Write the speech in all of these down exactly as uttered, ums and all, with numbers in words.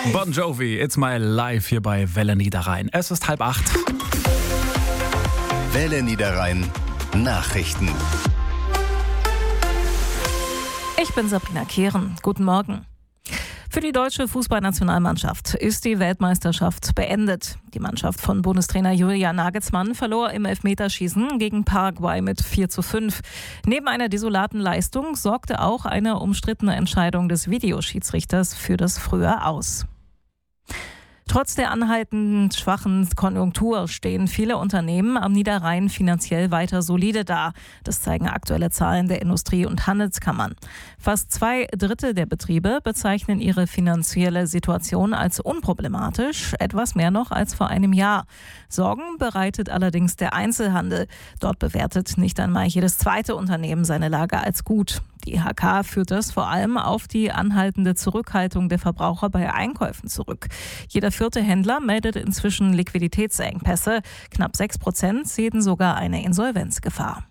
Bon Jovi, It's My Life hier bei Welle Niederrhein. Es ist halb acht. Welle Niederrhein Nachrichten. Ich bin Sabrina Kehren. Guten Morgen. Für die deutsche Fußballnationalmannschaft ist die Weltmeisterschaft beendet. Die Mannschaft von Bundestrainer Julian Nagelsmann verlor im Elfmeterschießen gegen Paraguay mit vier zu fünf. Neben einer desolaten Leistung sorgte auch eine umstrittene Entscheidung des Videoschiedsrichters für das frühe Aus. Trotz der anhaltend schwachen Konjunktur stehen viele Unternehmen am Niederrhein finanziell weiter solide da. Das zeigen aktuelle Zahlen der Industrie- und Handelskammern. Fast zwei Drittel der Betriebe bezeichnen ihre finanzielle Situation als unproblematisch, etwas mehr noch als vor einem Jahr. Sorgen bereitet allerdings der Einzelhandel. Dort bewertet nicht einmal jedes zweite Unternehmen seine Lage als gut. Die I H K führt das vor allem auf die anhaltende Zurückhaltung der Verbraucher bei Einkäufen zurück. Jeder vierte Händler meldet inzwischen Liquiditätsengpässe. Knapp sechs Prozent sehen sogar eine Insolvenzgefahr.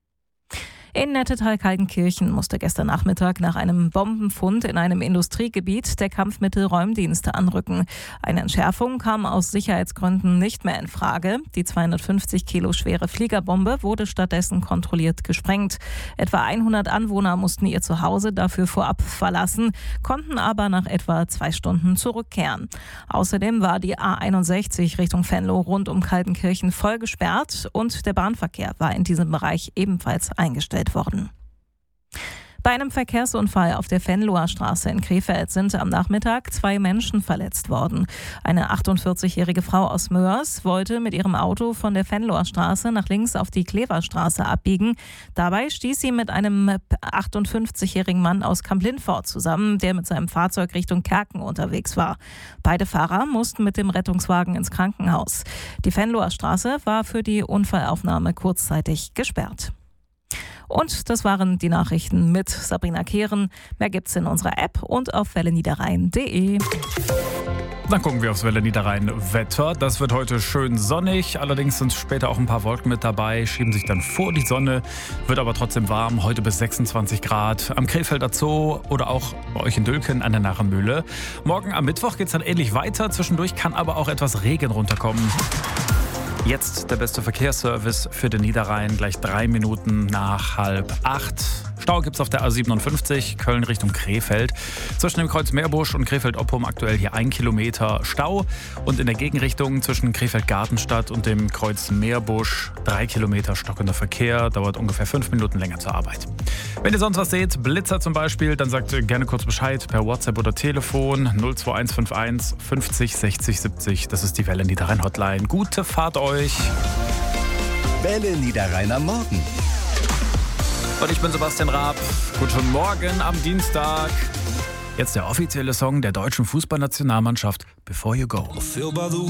In Nettetal-Kaltenkirchen musste gestern Nachmittag nach einem Bombenfund in einem Industriegebiet der Kampfmittel-Räumdienste anrücken. Eine Entschärfung kam aus Sicherheitsgründen nicht mehr in Frage. Die zweihundertfünfzig Kilo schwere Fliegerbombe wurde stattdessen kontrolliert gesprengt. Etwa hundert Anwohner mussten ihr Zuhause dafür vorab verlassen, konnten aber nach etwa zwei Stunden zurückkehren. Außerdem war die A einundsechzig Richtung Venlo rund um Kaltenkirchen voll gesperrt und der Bahnverkehr war in diesem Bereich ebenfalls eingestellt worden. Bei einem Verkehrsunfall auf der Venloer Straße in Krefeld sind am Nachmittag zwei Menschen verletzt worden. Eine achtundvierzigjährige Frau aus Mörs wollte mit ihrem Auto von der Venloer Straße nach links auf die Kleverstraße abbiegen. Dabei stieß sie mit einem achtundfünfzigjährigen Mann aus Kamp-Lintfort zusammen, der mit seinem Fahrzeug Richtung Kerken unterwegs war. Beide Fahrer mussten mit dem Rettungswagen ins Krankenhaus. Die Venloer Straße war für die Unfallaufnahme kurzzeitig gesperrt. Und das waren die Nachrichten mit Sabrina Kehren. Mehr gibt's in unserer App und auf welle niederrhein punkt de. Dann gucken wir aufs Welle Niederrhein Wetter. Das wird heute schön sonnig. Allerdings sind später auch ein paar Wolken mit dabei, schieben sich dann vor die Sonne. Wird aber trotzdem warm, heute bis sechsundzwanzig Grad am Krefelder Zoo oder auch bei euch in Dülken an der Narrenmühle. Morgen am Mittwoch geht's dann ähnlich weiter. Zwischendurch kann aber auch etwas Regen runterkommen. Jetzt der beste Verkehrsservice für den Niederrhein, gleich drei Minuten nach halb acht. Stau gibt's auf der A siebenundfünfzig, Köln Richtung Krefeld. Zwischen dem Kreuz Meerbusch und Krefeld-Oppum aktuell hier ein Kilometer Stau. Und in der Gegenrichtung zwischen Krefeld-Gartenstadt und dem Kreuz Meerbusch drei Kilometer stockender Verkehr. Dauert ungefähr fünf Minuten länger zur Arbeit. Wenn ihr sonst was seht, Blitzer zum Beispiel, dann sagt gerne kurz Bescheid per WhatsApp oder Telefon null zwei eins fünf eins fünfzig sechzig siebzig. Das ist die Welle Niederrhein Hotline. Gute Fahrt euch. Welle Niederrhein am Morgen. Und ich bin Sebastian Raab. Guten Morgen am Dienstag. Jetzt der offizielle Song der deutschen Fußballnationalmannschaft Before You Go.